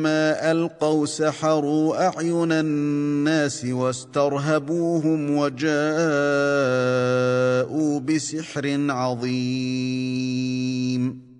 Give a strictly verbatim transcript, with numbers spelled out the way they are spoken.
فلما ألقوا سحروا أعين الناس واسترهبوهم وجاءوا بسحر عظيم